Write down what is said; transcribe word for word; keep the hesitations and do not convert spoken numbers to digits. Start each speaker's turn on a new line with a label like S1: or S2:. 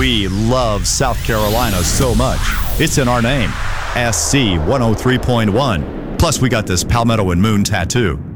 S1: We love South Carolina so much. It's in our name. S C one oh three point one. Plus, we got this Palmetto and Moon tattoo.